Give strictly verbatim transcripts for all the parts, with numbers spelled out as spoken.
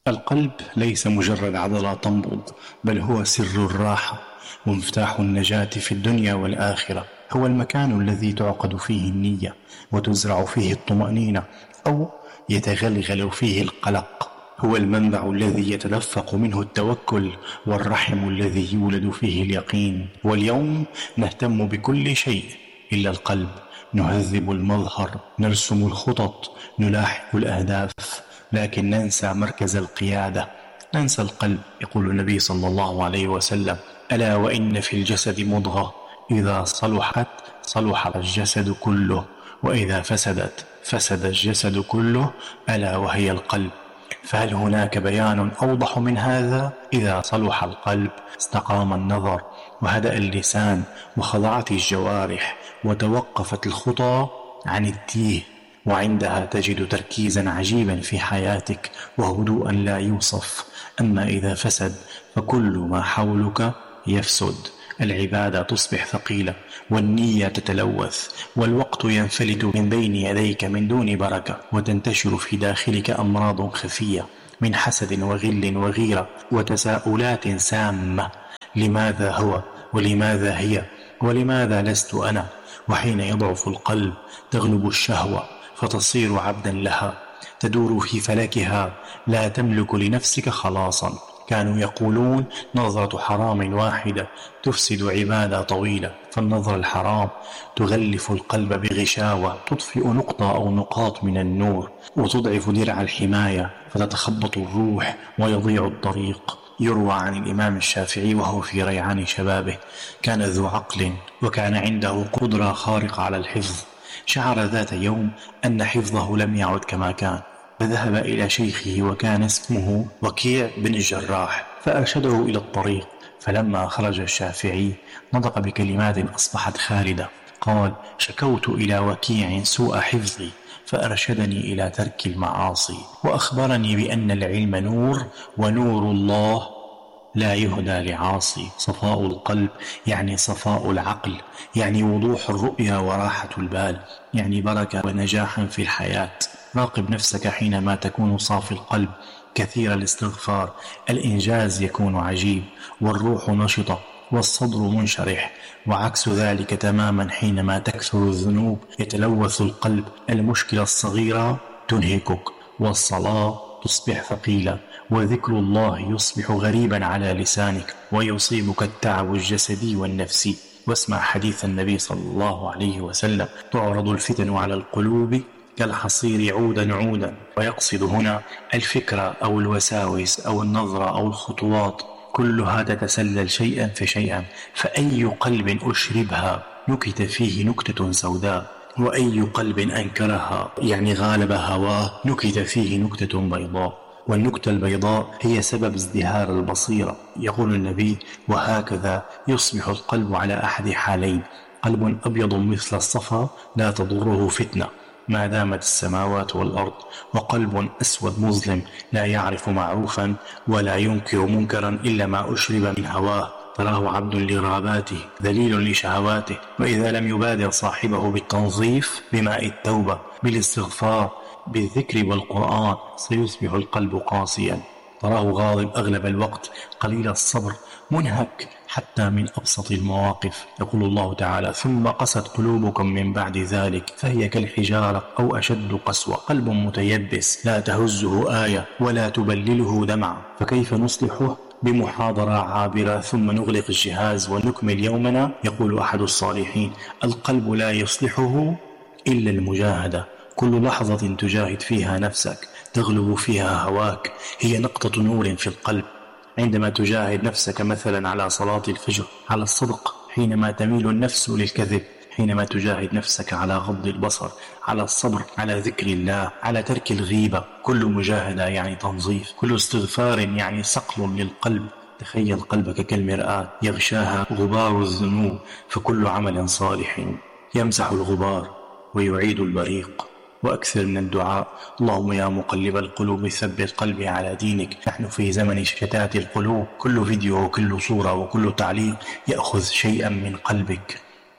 القلب ليس مجرد عضلة تنبض، بل هو سر الراحة ومفتاح النجاة في الدنيا والآخرة. هو المكان الذي تعقد فيه النية وتزرع فيه الطمأنينة أو يتغلغل فيه القلق. هو المنبع الذي يتدفق منه التوكل، والرحم الذي يولد فيه اليقين. واليوم نهتم بكل شيء إلا القلب، نهذب المظهر، نرسم الخطط، نلاحق الأهداف، لكن ننسى مركز القيادة، ننسى القلب. يقول النبي صلى الله عليه وسلم: ألا وإن في الجسد مضغة إذا صلحت صلح الجسد كله، وإذا فسدت فسد الجسد كله، ألا وهي القلب. فهل هناك بيان أوضح من هذا؟ إذا صلح القلب استقام النظر، وهدأ اللسان، وخضعت الجوارح، وتوقفت الخطى عن التيه، وعندها تجد تركيزا عجيبا في حياتك وهدوءا لا يوصف. أما إذا فسد فكل ما حولك يفسد، العبادة تصبح ثقيلة، والنية تتلوث، والوقت ينفلت من بين يديك من دون بركة، وتنتشر في داخلك أمراض خفية من حسد وغل وغيرة وتساؤلات سامة: لماذا هو؟ ولماذا هي؟ ولماذا لست أنا؟ وحين يضعف القلب تغلب الشهوة فتصير عبدا لها، تدور في فلكها، لا تملك لنفسك خلاصا. كانوا يقولون: نظرة حرام واحدة تفسد عبادة طويلة. فالنظرة الحرام تغلف القلب بغشاوة، تطفئ نقطة أو نقاط من النور، وتضعف درع الحماية، فتتخبط الروح ويضيع الطريق. يروى عن الإمام الشافعي وهو في ريعان شبابه: كان ذو عقل وكان عنده قدرة خارقة على الحفظ. شعر ذات يوم أن حفظه لم يعد كما كان، فذهب إلى شيخه وكان اسمه وكيع بن الجراح، فأرشده إلى الطريق. فلما خرج الشافعي نطق بكلمات أصبحت خالدة. قال: شكوت إلى وكيع سوء حفظي فأرشدني إلى ترك المعاصي، وأخبرني بأن العلم نور، ونور الله لا يهدى لعاصي. صفاء القلب يعني صفاء العقل، يعني وضوح الرؤيا وراحة البال، يعني بركة ونجاحا في الحياة. راقب نفسك حينما تكون صافي القلب، كثير الاستغفار، الإنجاز يكون عجيب، والروح نشطة، والصدر منشرح. وعكس ذلك تماما حينما تكثر الذنوب يتلوث القلب، المشكلة الصغيرة تنهكك، والصلاة تصبح ثقيلة، وذكر الله يصبح غريبا على لسانك، ويصيبك التعب الجسدي والنفسي. واسمع حديث النبي صلى الله عليه وسلم: تعرض الفتن على القلوب كالحصير عودا عودا. ويقصد هنا الفكرة أو الوساوس أو النظرة أو الخطوات، كلها تتسلل شيئا فشيئا، فأي قلب أشربها نكت فيه نكتة سوداء، وأي قلب أنكرها يعني غالب هواه نكت فيه نكتة بيضاء. والنكتة البيضاء هي سبب ازدهار البصيرة. يقول النبي: وهكذا يصبح القلب على أحد حالين: قلب أبيض مثل الصفا لا تضره فتنة ما دامت السماوات والأرض، وقلب أسود مظلم لا يعرف معروفا ولا ينكر منكرا إلا ما أشرب من هواه، تراه عبد لرغباته ذليل لشهواته. وإذا لم يبادر صاحبه بالتنظيف بماء التوبة، بالاستغفار، بالذكر والقرآن، سيصبح القلب قاسيا، تراه غاضب أغلب الوقت، قليل الصبر، منهك حتى من أبسط المواقف. يقول الله تعالى: ثم قست قلوبكم من بعد ذلك فهي كالحجارة أو أشد قسوة. قلب متيبس لا تهزه آية ولا تبلله دمعة، فكيف نصلحه؟ بمحاضرة عابرة ثم نغلق الجهاز ونكمل يومنا. يقول أحد الصالحين: القلب لا يصلحه إلا المجاهدة. كل لحظة تجاهد فيها نفسك تغلب فيها هواك هي نقطة نور في القلب. عندما تجاهد نفسك مثلا على صلاة الفجر، على الصدق حينما تميل النفس للكذب، حينما تجاهد نفسك على غض البصر، على الصبر، على ذكر الله، على ترك الغيبة، كل مجاهدة يعني تنظيف، كل استغفار يعني صقل للقلب. تخيل قلبك كالمرآة يغشاها غبار الذنوب، فكل عمل صالح يمسح الغبار ويعيد البريق. وأكثر من الدعاء: اللهم يا مقلب القلوب ثبت قلبي على دينك. نحن في زمن شتات القلوب، كل فيديو وكل صورة وكل تعليق يأخذ شيئا من قلبك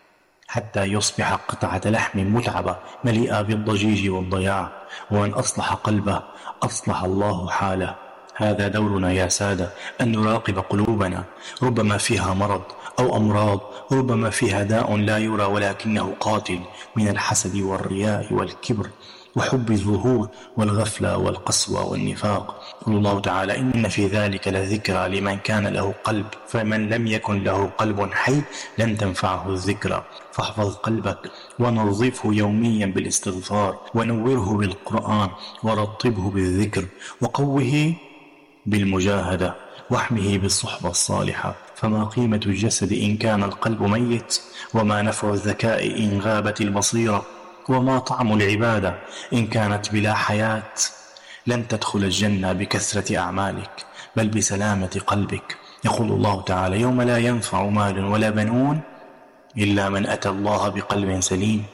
حتى يصبح قطعة لحم متعبة مليئة بالضجيج والضياع. ومن أصلح قلبه أصلح الله حاله. هذا دورنا يا سادة، أن نراقب قلوبنا، ربما فيها مرض أو أمراض، ربما فيها داء لا يرى ولكنه قاتل، من الحسد والرياء والكبر وحب الظهور والغفلة والقسوة والنفاق. يقول الله تعالى: إن في ذلك لذكرى لمن كان له قلب، فمن لم يكن له قلب حي لن تنفعه الذكرى. فاحفظ قلبك ونظفه يوميا بالاستغفار، ونوره بالقرآن، ورطبه بالذكر، وقوه بالمجاهدة، واحمه بالصحبة الصالحة. فما قيمة الجسد إن كان القلب ميت؟ وما نفع الذكاء إن غابت البصيرة؟ وما طعم العبادة إن كانت بلا حياة؟ لن تدخل الجنة بكثرة أعمالك، بل بسلامة قلبك. يقول الله تعالى: يوم لا ينفع مال ولا بنون إلا من أتى الله بقلب سليم.